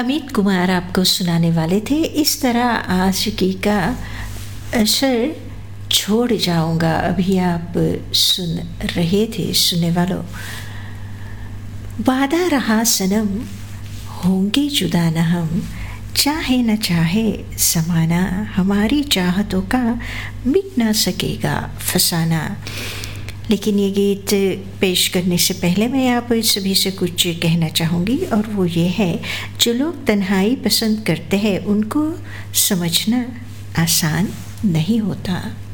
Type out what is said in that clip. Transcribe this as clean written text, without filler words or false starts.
अमित कुमार आपको सुनाने वाले थे। इस तरह आशिकी का असर छोड़ जाऊंगा। अभी आप सुन रहे थे सुनने वालों, वादा रहा सनम होंगे जुदा न हम, चाहे न चाहे समाना, हमारी चाहतों का मिट ना सकेगा फसाना। लेकिन ये गीत पेश करने से पहले मैं आप सभी से कुछ कहना चाहूँगी, और वो ये है, जो लोग तन्हाई पसंद करते हैं उनको समझना आसान नहीं होता।